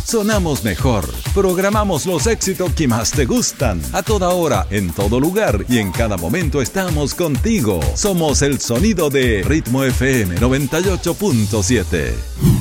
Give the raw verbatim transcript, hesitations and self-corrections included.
sonamos mejor, programamos los éxitos que más te gustan. A toda hora, en todo lugar y en cada momento estamos contigo. Somos el sonido de Ritmo F M noventa y ocho punto siete.